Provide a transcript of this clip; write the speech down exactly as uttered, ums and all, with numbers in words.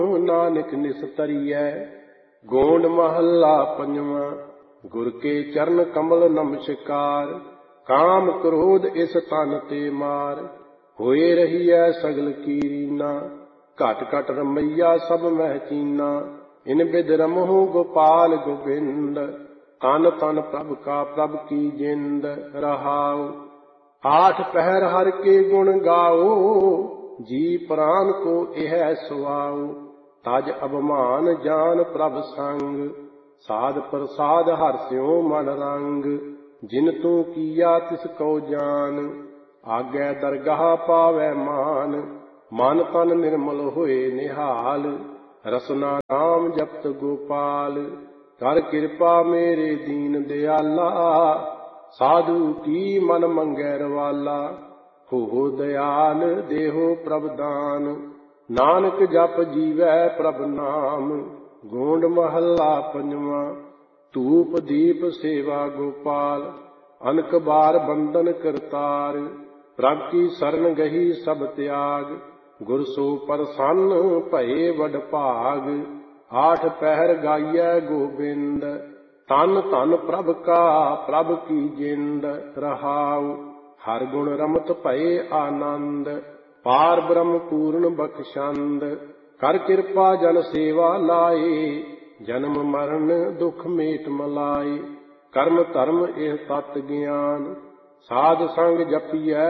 ਨਾਨਕ ਨਿਸਤਰੀਐ। ਗੋਂਡ ਮਹੱਲਾ ਪੰਜਵਾਂ। ਗੁਰ ਕੇ ਚਰਨ ਕਮਲ ਨਮਸਕਾਰ। ਕਾਮ ਕ੍ਰੋਧ ਇਸ ਤਨ ਤੇ ਮਾਰ। ਹੋਏ ਰਹੀਐ ਸਗਲ ਕੀਰੀਨਾ। ਘਟ ਘਟ ਰਮਈਆ ਸਭ ਮਹਿ ਚੀਨਾ। ਇਨ ਬਿਦ ਰਮਹੁ ਗੋਪਾਲ ਗੋਬਿੰਦ। ਤਨ ਤਨ ਪ੍ਰਭ ਕਾ ਪ੍ਰਭ ਕੀ ਜਿੰਦ। ਰਹਾਉ ਆਠ ਪਹਿਰ ਹਰ ਕੇ ਗੁਣ ਗਾਓ। ਜੀ ਪ੍ਰਾਨ ਕੋ ਇਹ ਸੁਆਉ। ਤਜ ਅਭਿਮਾਨ ਜਾਨ ਪ੍ਰਭ ਸੰਗ। ਸਾਧ ਪ੍ਰਸਾਦ ਹਰਿ ਸਿਉ ਮਨ ਰੰਗ। ਜਿਨ ਤੂੰ ਕੀਆ ਤਿਸ ਕਉ ਜਾਨ। ਆਗੈ ਦਰਗਾਹ ਪਾਵੈ ਮਾਨ। ਮਨ ਤਨ ਨਿਰਮਲ ਹੋਏ ਨਿਹਾਲ। ਰਸਨਾ ਨਾਮ ਜਪਤ ਗੋਪਾਲ। ਕਰ ਕਿਰਪਾ ਮੇਰੇ ਦੀਨ ਦਿਆਲਾ। ਸਾਧੂ ਕੀ ਮਨ ਮੰਗੈ ਰਵਾਲਾ। ਹੋ ਦਿਆਲ ਦੇਹੋ ਪ੍ਰਭ ਦਾਨ। ਨਾਨਕ ਜਪ ਜੀਵੈ ਪ੍ਰਭ ਨਾਮ। ਗੋਂਡ ਮਹੱਲਾ ਪੰਜਵਾਂ। ਧੂਪ ਦੀਪ ਸੇਵਾ ਗੋਪਾਲ। ਅਨਕ ਬਾਰ ਬੰਧਨ ਕਰਤਾਰ। ਪ੍ਰਭ ਕੀ ਸਰਨ ਗਹੀ ਸਭ ਤਿਆਗ। ਗੁਰ ਸੋ ਪ੍ਰਸੰਨ ਭਏ ਵਡ ਭਾਗ। ਆਠ ਪਹਿਰ ਗਾਈਐ ਗੋਬਿੰਦ। ਤਨ ਧਨ ਪ੍ਰਭ ਕਾ ਪ੍ਰਭ ਕੀ ਜਿੰਦ। ਰਹਾਉ ਹਰ ਗੁਣ ਰਮਤ ਭਏ ਆਨੰਦ। ਪਾਰ ਬ੍ਰਹਮ ਪੂਰਨ ਬਖਸ਼ੰਦ। ਕਰ ਕਿਰਪਾ ਜਨ ਸੇਵਾ ਲਾਏ। ਜਨਮ ਮਰਨ ਦੁਖ ਮੇਟ ਮਲਾਏ। ਕਰਮ ਧਰਮ ਇਹ ਤਤ ਗਿਆਨ। ਸਾਧ ਸੰਗ ਜਪੀਐ